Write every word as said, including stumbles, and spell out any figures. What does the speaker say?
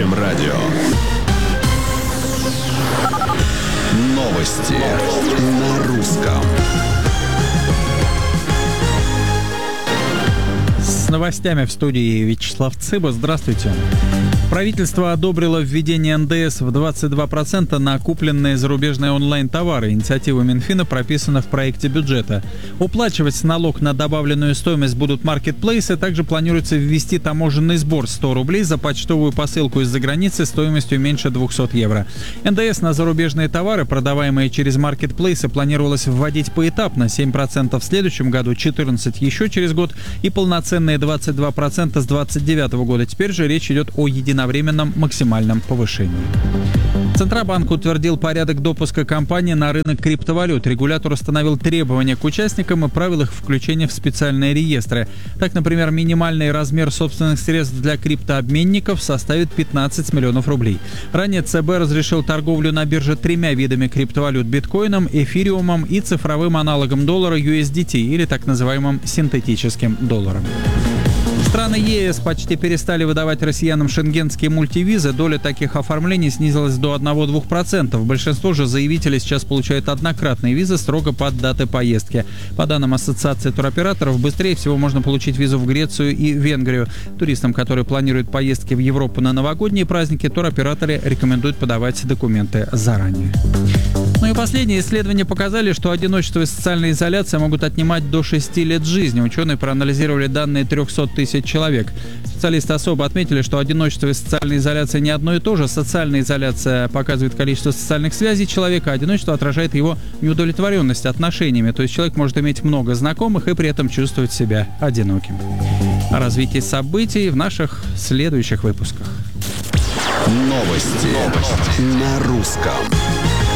чем радио. Новости на русском. С новостями в студии Вячеслав Цыба. Здравствуйте. Правительство одобрило введение эн дэ эс в двадцать два процента на купленные зарубежные онлайн-товары. Инициатива Минфина прописана в проекте бюджета. Уплачивать налог на добавленную стоимость будут маркетплейсы. Также планируется ввести таможенный сбор сто рублей за почтовую посылку из-за границы стоимостью меньше двухсот евро. эн дэ эс на зарубежные товары, продаваемые через маркетплейсы, планировалось вводить поэтапно: семь процентов в следующем году, четырнадцать процентов еще через год и полноценные двадцать два процента с двадцать девятого года. Теперь же речь идет о единовременном временном максимальном повышении. Центробанк утвердил порядок допуска компании на рынок криптовалют. Регулятор установил требования к участникам и правил их включения в специальные реестры. Так, например, минимальный размер собственных средств для криптообменников составит пятнадцать миллионов рублей. Ранее цэ бэ разрешил торговлю на бирже тремя видами криптовалют: биткоином, эфириумом и цифровым аналогом доллара ю эс ди ти, или так называемым синтетическим долларом. Страны е эс почти перестали выдавать россиянам шенгенские мультивизы. Доля таких оформлений снизилась до одного-двух процентов. Большинство же заявителей сейчас получают однократные визы строго под даты поездки. По данным Ассоциации туроператоров, быстрее всего можно получить визу в Грецию и Венгрию. Туристам, которые планируют поездки в Европу на новогодние праздники, туроператоры рекомендуют подавать документы заранее. Ну и последние исследования показали, что одиночество и социальная изоляция могут отнимать до шести лет жизни. Ученые проанализировали данные трехсот тысяч человек. Специалисты особо отметили, что одиночество и социальная изоляция не одно и то же. Социальная изоляция показывает количество социальных связей человека, а одиночество отражает его неудовлетворенность отношениями. То есть человек может иметь много знакомых и при этом чувствовать себя одиноким. О развитии событий в наших следующих выпусках. Новости на русском.